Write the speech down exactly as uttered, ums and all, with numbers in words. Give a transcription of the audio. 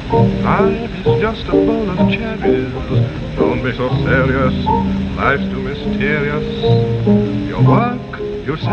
Life is just a bowl of cherries. Don't be so serious. Life's too mysterious. Your work, you say.